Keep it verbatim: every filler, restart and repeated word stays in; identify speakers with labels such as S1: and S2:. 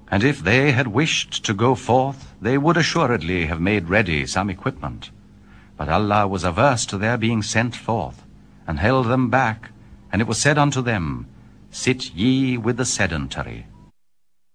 S1: And if they had wished to go forth, they would assuredly have made ready some equipment. But Allah was averse to their being sent forth, and held them back, and it was said unto them, Sit ye with the sedentary.